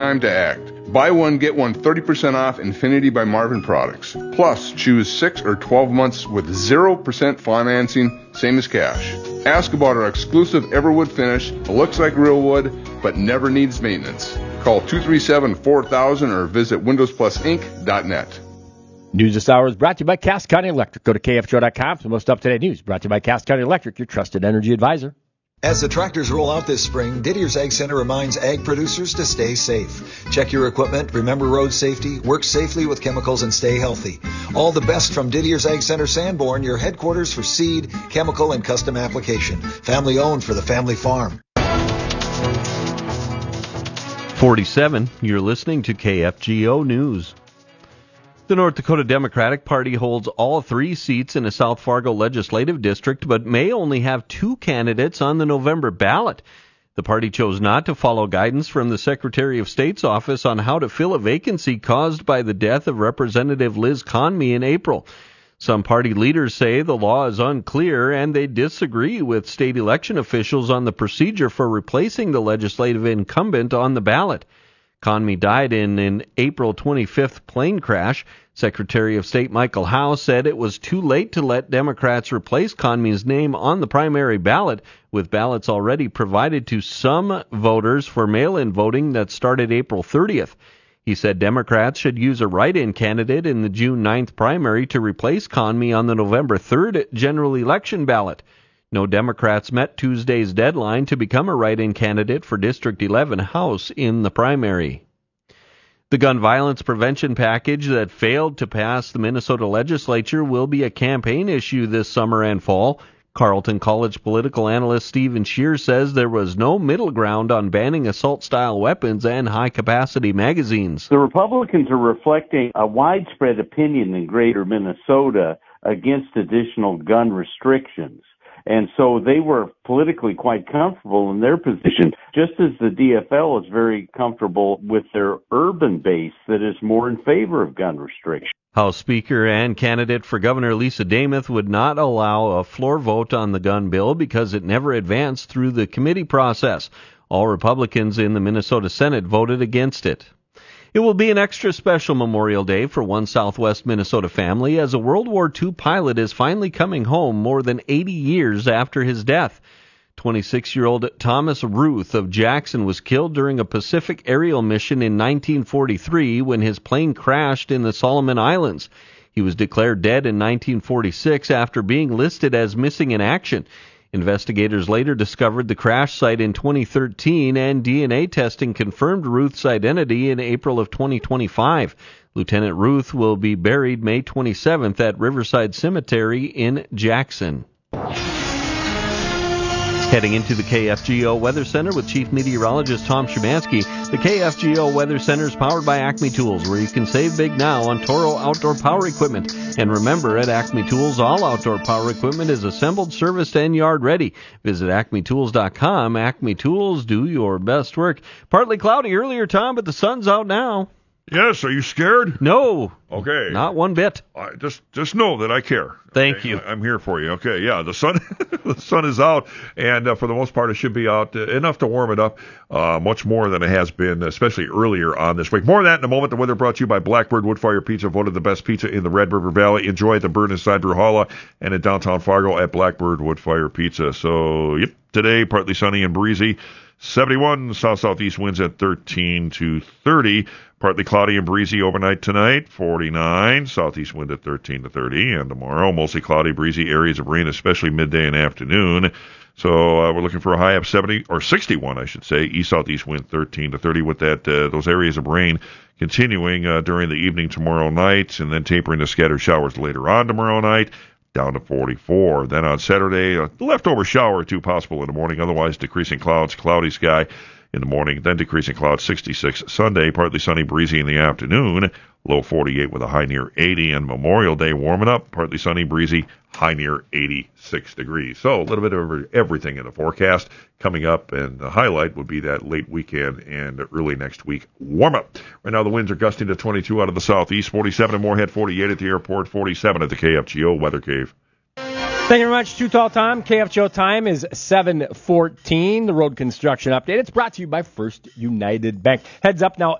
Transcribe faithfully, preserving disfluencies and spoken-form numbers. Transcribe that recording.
Time to act. Buy one, get one thirty percent off Infinity by Marvin products. Plus, choose six or twelve months with zero percent financing, same as cash. Ask about our exclusive Everwood finish. It looks like real wood, but never needs maintenance. Call two three seven, four thousand or visit windows plus inc dot net. News this hour is brought to you by Cass County Electric. Go to K F G O dot com for the most up-to-date news. Brought to you by Cass County Electric, your trusted energy advisor. As the tractors roll out this spring, Didier's Ag Center reminds ag producers to stay safe. Check your equipment, remember road safety, work safely with chemicals, and stay healthy. All the best from Didier's Ag Center Sanborn, your headquarters for seed, chemical, and custom application. Family owned for the family farm. forty-seven, you're listening to K F G O News. The North Dakota Democratic Party holds all three seats in a South Fargo legislative district, but may only have two candidates on the November ballot. The party chose not to follow guidance from the Secretary of State's office on how to fill a vacancy caused by the death of Representative Liz Conmey in April. Some party leaders say the law is unclear, and they disagree with state election officials on the procedure for replacing the legislative incumbent on the ballot. Conmey died in an April twenty-fifth plane crash. Secretary of State Michael Howe said it was too late to let Democrats replace Conmey's name on the primary ballot, with ballots already provided to some voters for mail-in voting that started April thirtieth. He said Democrats should use a write-in candidate in the June ninth primary to replace Conmey on the November third general election ballot. No Democrats met Tuesday's deadline to become a write-in candidate for District eleven House in the primary. The gun violence prevention package that failed to pass the Minnesota legislature will be a campaign issue this summer and fall. Carleton College political analyst Stephen Scheer says there was no middle ground on banning assault-style weapons and high-capacity magazines. The Republicans are reflecting a widespread opinion in greater Minnesota against additional gun restrictions. And so they were politically quite comfortable in their position, just as the D F L is very comfortable with their urban base that is more in favor of gun restriction. House Speaker and candidate for Governor Lisa Damuth would not allow a floor vote on the gun bill because it never advanced through the committee process. All Republicans in the Minnesota Senate voted against it. It will be an extra special Memorial Day for one Southwest Minnesota family as a World War Two pilot is finally coming home more than eighty years after his death. twenty-six-year-old Thomas Ruth of Jackson was killed during a Pacific aerial mission in nineteen forty-three when his plane crashed in the Solomon Islands. He was declared dead in nineteen forty-six after being listed as missing in action. Investigators later discovered the crash site in twenty thirteen, and D N A testing confirmed Ruth's identity in April of twenty twenty-five. Lieutenant Ruth will be buried May twenty-seventh at Riverside Cemetery in Jackson. Heading into the K F G O Weather Center with Chief Meteorologist Tom Szymanski. The K F G O Weather Center is powered by Acme Tools, where you can save big now on Toro outdoor power equipment. And remember, at Acme Tools, all outdoor power equipment is assembled, serviced, and yard ready. Visit acme tools dot com. Acme Tools, do your best work. Partly cloudy earlier, Tom, but the sun's out now. Yes, are you scared? No. Okay. Not one bit. I just just know that I care. Thank okay? you. I, I'm here for you. Okay, yeah, the sun the sun is out, and uh, for the most part it should be out uh, enough to warm it up, uh, much more than it has been, especially earlier on this week. More of that in a moment. The weather brought to you by Blackbird Woodfire Pizza, voted the best pizza in the Red River Valley. Enjoy at the Bird inside Bruhala and in downtown Fargo at Blackbird Woodfire Pizza. So, yep, today partly sunny and breezy. seventy-one south-southeast winds at thirteen to thirty. Partly cloudy and breezy overnight tonight. forty-nine southeast wind at thirteen to thirty. And tomorrow, mostly cloudy, breezy, areas of rain, especially midday and afternoon. So uh, we're looking for a high of seventy, or sixty-one, I should say. East-southeast wind thirteen to thirty with that uh, those areas of rain continuing uh, during the evening tomorrow night, and then tapering to scattered showers later on tomorrow night. Down to forty-four. Then on Saturday, a leftover shower or two possible in the morning. Otherwise, decreasing clouds, cloudy sky in the morning. Then decreasing clouds, sixty-six. Sunday, partly sunny, breezy in the afternoon. Low forty-eight with a high near eighty. And Memorial Day warming up, partly sunny, breezy, high near eighty-six degrees. So a little bit of everything in the forecast coming up. And the highlight would be that late weekend and early next week warm up. Right now the winds are gusting to twenty-two out of the southeast, forty-seven at Moorhead, forty-eight at the airport, forty-seven at the K F G O Weather Cave. Thank you very much. Too Tall Time. K F G O time is seven fourteen. The road construction update. It's brought to you by First United Bank. Heads up now.